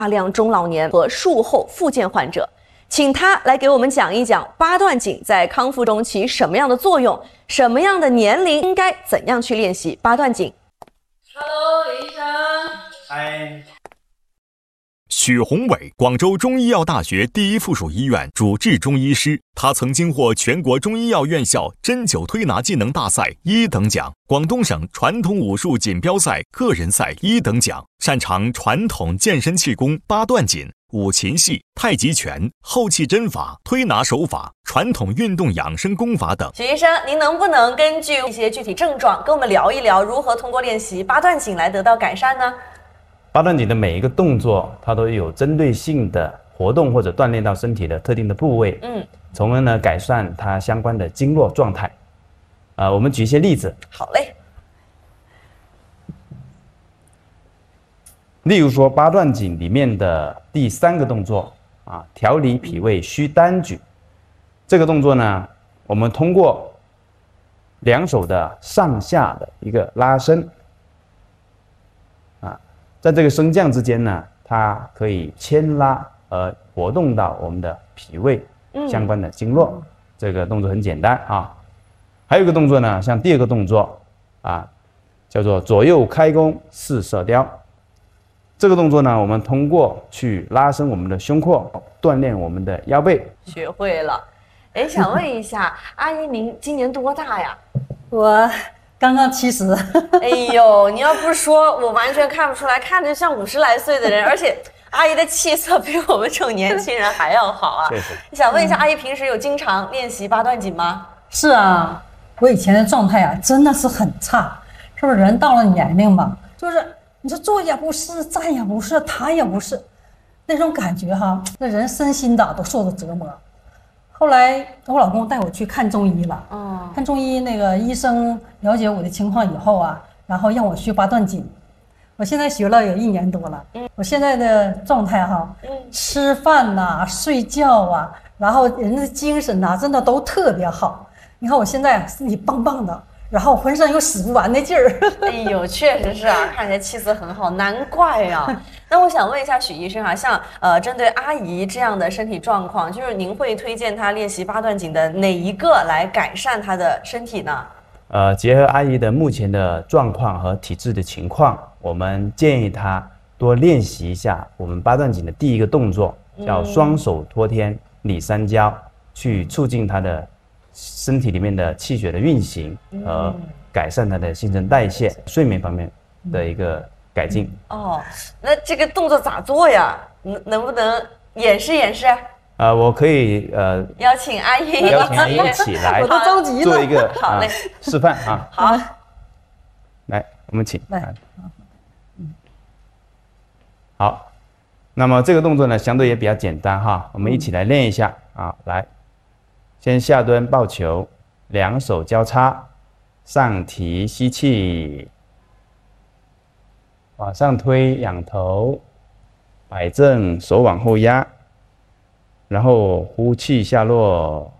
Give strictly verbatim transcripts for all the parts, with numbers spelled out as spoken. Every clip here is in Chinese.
大量中老年和术后复健患者，请他来给我们讲一讲八段锦在康复中起什么样的作用，什么样的年龄应该怎样去练习八段锦。Hello， 李医生。 嗨。 许宏伟，广州中医药大学第一附属医院主治中医师，他曾经获全国中医药院校针灸推拿技能大赛一等奖、广东省传统武术锦标赛个人赛一等奖，擅长传统健身气功、八段锦、五禽戏、太极拳、后气针法、推拿手法、传统运动养生功法等。 许医生，您能不能根据一些具体症状跟我们聊一聊，如何通过练习八段锦来得到改善呢？ 八段锦的每一个动作，它都有针对性的活动或者锻炼到身体的特定的部位，嗯，从而呢改善它相关的经络状态。啊、呃，我们举一些例子。 好嘞。 例如说八段锦里面的第三个动作啊，调理脾胃虚单举。这个动作呢，我们通过两手的上下的一个拉伸。在这个升降之间呢，它可以牵拉而活动到我们的脾胃相关的经络。嗯、这个动作很简单啊。还有一个动作呢，像第二个动作啊，叫做左右开弓四射雕。这个动作呢，我们通过去拉伸我们的胸廓，锻炼我们的腰背。 学会了。哎，想问一下，阿姨您今年多大呀？ 我。刚刚七十， 哎呦，你要不说，我完全看不出来，看着像五十来岁的人，而且阿姨的气色比我们这种年轻人还要好啊。 谢谢。 想问一下，阿姨平时有经常练习八段锦吗？ 是啊，我以前的状态啊，真的是很差，是不是？人到了年龄嘛，就是你说坐也不是，站也不是，躺也不是，那种感觉哈，那人身心的都受着折磨。后来我老公带我去看中医了，哦，看中医那个医生了解我的情况以后啊，然后让我学八段锦。我现在学了有一年多了，嗯，我现在的状态哈，嗯，吃饭呐、啊、睡觉啊，然后人的精神呐、啊，真的都特别好。你看我现在身体棒棒的，然后浑身有使不完的劲儿。 哎呦，确实是啊，看起来气色很好，难怪啊。那我想问一下许医生啊，像呃针对阿姨这样的身体状况，就是您会推荐她练习八段锦的哪一个来改善她的身体呢？ 呃，结合阿姨的目前的状况和体质的情况，我们建议她多练习一下我们八段锦的第一个动作，叫双手托天理三焦，去促进她的身体里面的气血的运行和改善她的新陈代谢、睡眠方面的一个改进。 哦，那这个动作咋做呀？能能不能演示演示？ 呃，我可以呃邀请阿姨， 邀请阿姨一起来， 我都着急了， 做一个好嘞、 啊、示范啊。 好， 来，我们请来。 好，那么这个动作呢，相对也比较简单哈，我们一起来练一下啊。来，先下蹲抱球，两手交叉，上提吸气。往上推，仰头，摆正，手往后压，然后呼气下落，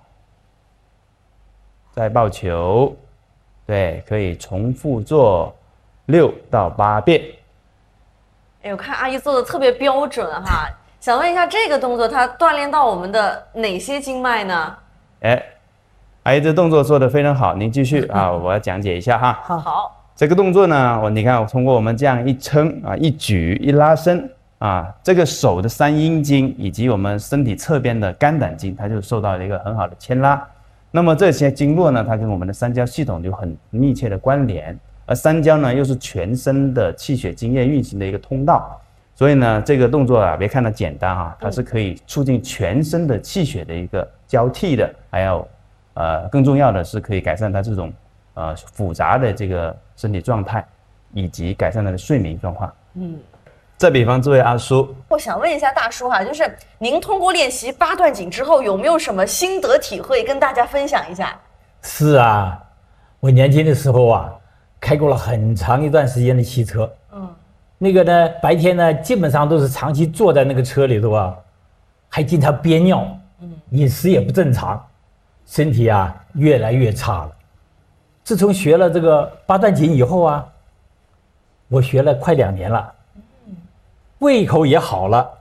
再抱球，对，可以重复做六到八遍。 哎，我看阿姨做的特别标准哈，想问一下，这个动作它锻炼到我们的哪些经脉呢？ 哎，阿姨这动作做得非常好，您继续啊，我要讲解一下哈。 好。好。 这个动作呢，我你看，我通过我们这样一撑啊，一举一拉伸啊，这个手的三阴经以及我们身体侧边的肝胆经，它就受到了一个很好的牵拉。那么这些经络呢，它跟我们的三焦系统有很密切的关联，而三焦呢又是全身的气血津液运行的一个通道，所以呢，这个动作啊，别看它简单啊，它是可以促进全身的气血的一个交替的，还有呃，更重要的是可以改善它这种呃复杂的这个身体状态，以及改善他的睡眠状况。嗯，再比方这位阿叔， 我想问一下大叔哈，就是您通过练习八段锦之后，有没有什么心得体会跟大家分享一下？ 是啊，我年轻的时候啊，开过了很长一段时间的汽车。嗯，那个呢，白天呢，基本上都是长期坐在那个车里头啊，还经常憋尿，嗯，饮食也不正常，身体啊越来越差了。自从学了这个八段锦以后啊，我学了快两年了， 胃口也好了，